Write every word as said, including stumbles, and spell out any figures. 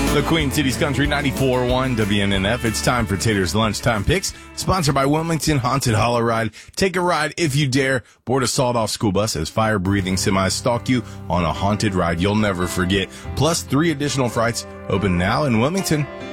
The Queen City's Country ninety-four point one W N N F. It's time for Tater's Lunchtime Picks, sponsored by Wilmington Haunted Hollow Ride. Take a ride if you dare. Board a sawed-off school bus as fire-breathing semis stalk you on a haunted ride you'll never forget. Plus three additional frights open now in Wilmington.